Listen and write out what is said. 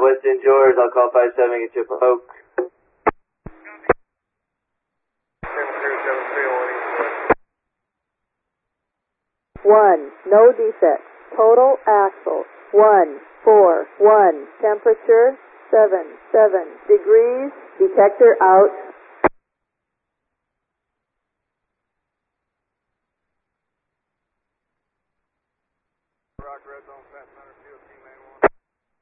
Weston George, I'll call 57, get you a poke. 1, no defects. Total axle, 141. Temperature, 77 degrees. Detector out. Rock Red Zone, Fast Center Field.